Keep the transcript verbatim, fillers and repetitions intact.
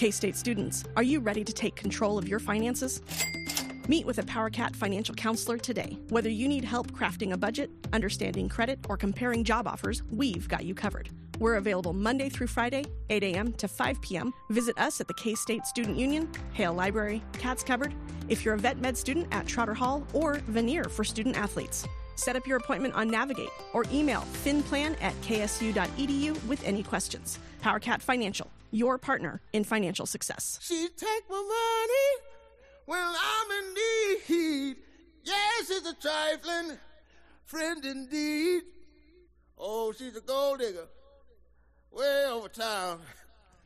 K-State students, are you ready to take control of your finances? Meet with a PowerCat financial counselor today. Whether you need help crafting a budget, understanding credit, or comparing job offers, we've got you covered. We're available Monday through Friday, eight a.m. to five p.m. Visit us at the K-State Student Union, Hale Library, Cats Covered, if you're a vet med student at Trotter Hall, or Veneer for student athletes. Set up your appointment on Navigate or email finplan at k s u dot e d u with any questions. PowerCat Financial, your partner in financial success. She take my money when I'm in need. Yes, she's a trifling friend indeed. Oh, she's a gold digger way over town.